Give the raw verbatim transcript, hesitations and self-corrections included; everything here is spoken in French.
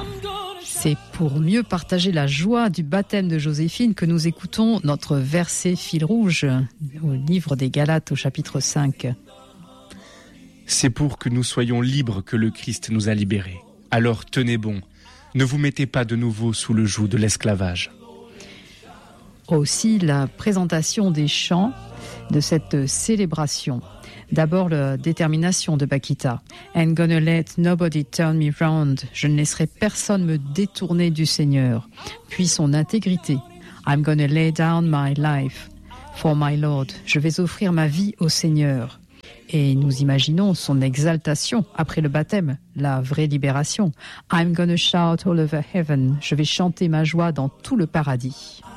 C'est pour mieux partager la joie du baptême de Joséphine que nous écoutons notre verset fil rouge au livre des Galates au chapitre cinq. C'est pour que nous soyons libres que le Christ nous a libérés. Alors tenez bon, ne vous mettez pas de nouveau sous le joug de l'esclavage. Aussi la présentation des chants de cette célébration. D'abord la détermination de Bakita. I'm gonna let nobody turn me round. Je ne laisserai personne me détourner du Seigneur. Puis son intégrité. I'm gonna lay down my life for my Lord. Je vais offrir ma vie au Seigneur. Et nous imaginons son exaltation après le baptême, la vraie libération. I'm gonna shout all over heaven. Je vais chanter ma joie dans tout le paradis.